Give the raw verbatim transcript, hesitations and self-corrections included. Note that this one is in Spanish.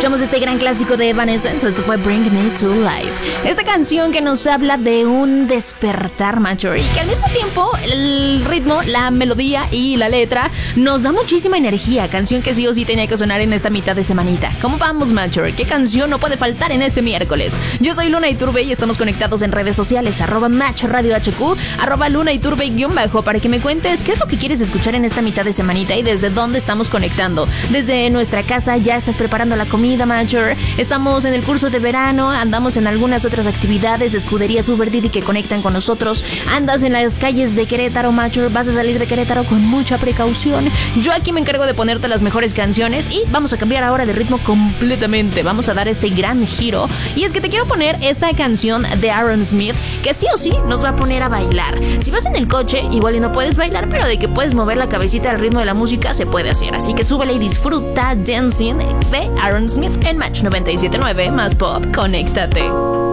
Escuchamos este gran clásico de Evanescence. Esto fue Bring Me to Life. Esta canción que nos habla de un despertar, macho, y que al mismo tiempo el ritmo, la melodía y la letra nos da muchísima energía. Canción que sí o sí tenía que sonar en esta mitad de semanita. ¿Cómo vamos, macho? ¿Qué canción no puede faltar en este miércoles? Yo soy Luna Iturbe y estamos conectados en redes sociales, arroba Match Radio H Q, arroba Luna Iturbe guión bajo, para que me cuentes qué es lo que quieres escuchar en esta mitad de semanita y desde dónde estamos conectando. Desde nuestra casa ya estás preparando la comida, Matcher. Estamos en el curso de verano, andamos en algunas otras actividades, escuderías Uber Didi que conectan con nosotros. Andas en las calles de Querétaro, Matcher. Vas a salir de Querétaro con mucha precaución. Yo aquí me encargo de ponerte las mejores canciones y vamos a cambiar ahora de ritmo completamente. Vamos a dar este gran giro. Y es que te quiero poner esta canción de Aaron Smith que sí o sí nos va a poner a bailar. Si vas en el coche, igual y no puedes bailar, pero de que puedes mover la cabecita al ritmo de la música se puede hacer. Así que súbele y disfruta Dancing de Aaron Smith en Match noventa y siete punto nueve más pop. Conéctate.